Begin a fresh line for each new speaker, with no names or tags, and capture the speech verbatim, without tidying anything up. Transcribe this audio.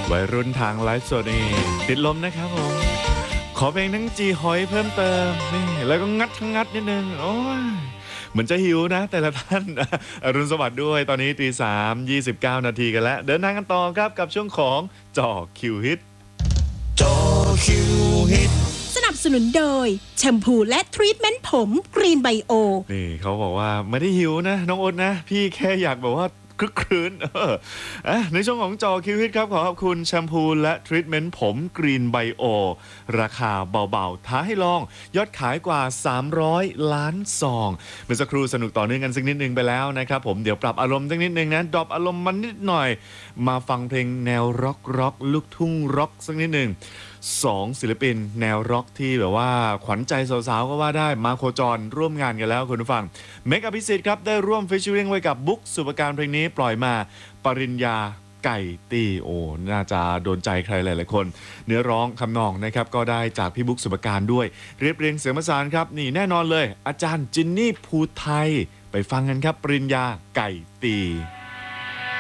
วัยรุ่นทางไลฟ์สดนี่ติดลมนะครับผมขอเพลงทั้งจีหอยเพิ่มเติมนี่แล้วก็งัดงัดนิดนึงโอ้ยเหมือนจะหิวนะแต่ละท่านอรุณสวัสดิ์ด้วยตอนนี้ตีสามยี่สิบเก้านาทีกันแล้วเดินทางกันต่อครับกับช่วงของจ่อคิวฮิต
จ่อคิวฮิต
สนับสนุนโดยแชมพูและทรีทเมนต์ผมกรีนไบโอ
นี่เขาบอกว่าไม่ได้หิวนะน้องโอ๊ตนะพี่แค่อยากบอกว่าคลึกครื้นเอออ่ะในช่วงของจอคิวฮิตครับขอขอบคุณแชมพูและทรีทเมนต์ผมกรีนไบโอราคาเบาๆท้าให้ลองยอดขายกว่าสามร้อยล้านซองเมื่อสักครู่สนุกต่อเนื่องกันสักนิดนึงไปแล้วนะครับผมเดี๋ยวปรับอารมณ์สักนิดนึงนะดรอปอารมณ์มันนิดหน่อยมาฟังเพลงแนวร็อกร็อกลูกทุ่งร็อกสักนิดนึงสองศิลปินแนวร็อกที่แบบว่าขวัญใจสาวๆก็ว่าได้มาโคจรร่วมงานกันแล้วคุณผู้ฟังเมกอภิสิทธิ์ครับได้ร่วมฟิชเชอริงไว้กับบุ๊กสุปการเพลงนี้ปล่อยมาปริญญาไก่ตีโอน่าจะโดนใจใครหลายๆคนเนื้อร้องคำนองนะครับก็ได้จากพี่บุ๊กสุปการด้วยเรียบเรียงเสียงประสานครับนี่แน่นอนเลยอาจารย์จินนี่ภูไทยไปฟังกันครับปริญญาไก่ตี